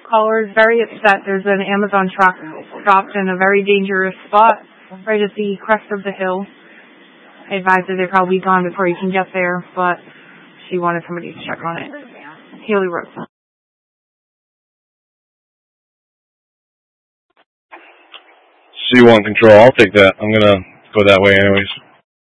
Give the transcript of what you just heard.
caller is very upset. There's an Amazon truck stopped in a very dangerous spot right at the crest of the hill. I advised that they're probably gone before you can get there, but she wanted somebody to check on it. Haley Rose. C1 control, I'll take that. I'm going to go that way anyways.